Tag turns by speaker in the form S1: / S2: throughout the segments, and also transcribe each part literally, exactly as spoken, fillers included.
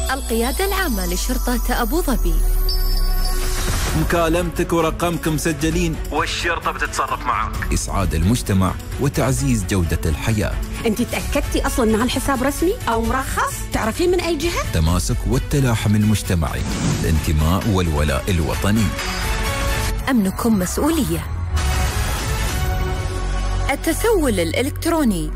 S1: القيادة العامة لشرطة أبو ظبي.
S2: مكالمتك ورقمك مسجلين والشرطة بتتصرف معك. إسعاد المجتمع وتعزيز جودة الحياة.
S3: أنت تأكدتي أصلاً أن هالحساب رسمي أو مرخص؟ تعرفين من أي جهة؟
S2: تماسك والتلاحم المجتمعي، الانتماء والولاء الوطني.
S1: أمنكم مسؤولية. التسول الإلكتروني.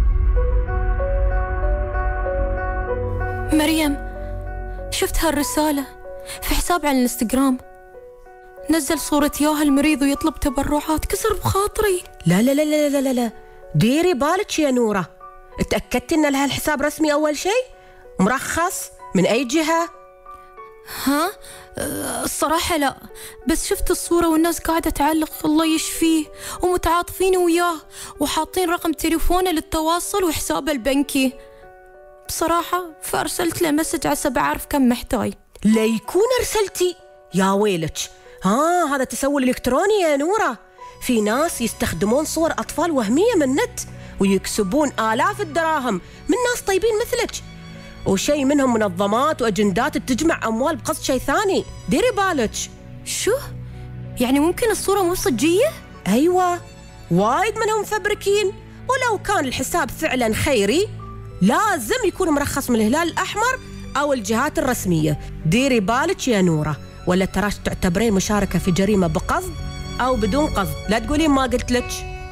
S4: مريم، شفت هالرسالة في حساب على الانستغرام، نزل صورة ياها المريض ويطلب تبرعات، كسر بخاطري.
S3: لا لا لا لا لا لا, لا. ديري بالك يا نورة، اتأكدتي ان لها الحساب رسمي أول شيء؟ مرخص من أي جهة؟
S4: ها؟ الصراحة لا، بس شفت الصورة والناس قاعدة تعلق الله يشفيه ومتعاطفين وياه وحاطين رقم تليفونه للتواصل وحسابه البنكي. بصراحة فأرسلت له مسج عسى بعرف كم محتاج.
S3: لا يكون أرسلتي؟ يا ويلك، ها هذا تسول إلكتروني يا نورة. في ناس يستخدمون صور أطفال وهمية من النت ويكسبون آلاف الدراهم من ناس طيبين مثلك، وشيء منهم منظمات وأجندات تجمع أموال بقصد شيء ثاني. ديري بالك.
S4: شو؟ يعني ممكن الصورة مو صجية؟
S3: أيوة، وايد منهم مفبركين. ولو كان الحساب فعلا خيري لازم يكون مرخص من الهلال الأحمر أو الجهات الرسمية. ديري بالك يا نورة، ولا تراش تعتبرين مشاركة في جريمة بقصد أو بدون قصد. لا تقولين ما قلت لك.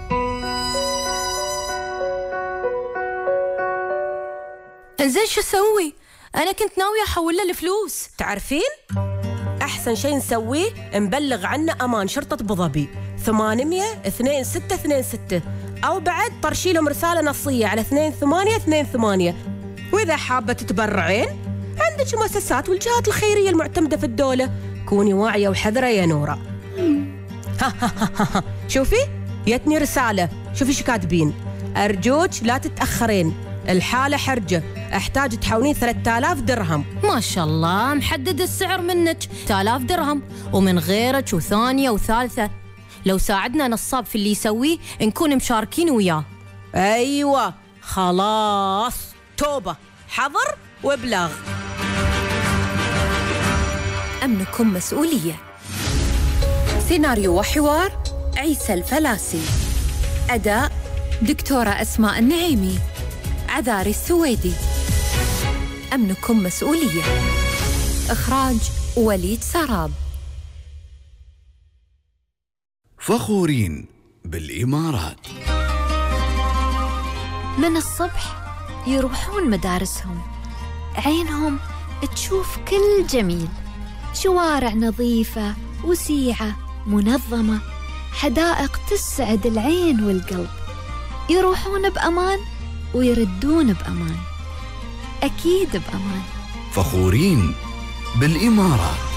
S4: إنزين شو أسوي؟ أنا كنت ناوية أحول له الفلوس.
S3: تعرفين؟ أحسن شيء نسويه نبلغ عنه أمان شرطة أبو ظبي ثمانمية اثنين ستة اثنين ستة، أو بعد طرشي لهم رسالة نصية على اثنين ثمانية اثنين ثمانية. وإذا حابة تتبرعين عندك المؤسسات والجهات الخيرية المعتمدة في الدولة. كوني واعية وحذرة يا نورة. شوفي يتني رسالة، شوفي شو كاتبين: أرجوك لا تتأخرين، الحالة حرجة، أحتاج تحولين ثلاثة آلاف درهم.
S4: ما شاء الله، محدد السعر منك ثلاثة آلاف درهم ومن غيرك وثانية وثالثة. لو ساعدنا نصاب في اللي يسويه نكون مشاركين وياه.
S3: أيوة خلاص، توبة، حظر وإبلاغ.
S1: أمنكم مسؤولية. سيناريو وحوار عيسى الفلاسي. أداء دكتورة أسماء النعيمي. عذاري السويدي. أمنكم مسؤولية. إخراج وليد سراب.
S5: فخورين بالإمارات.
S6: من الصبح يروحون مدارسهم، عينهم تشوف كل جميل، شوارع نظيفة وسيعة منظمة، حدائق تسعد العين والقلب. يروحون بأمان ويردون بأمان، أكيد بأمان.
S5: فخورين بالإمارات.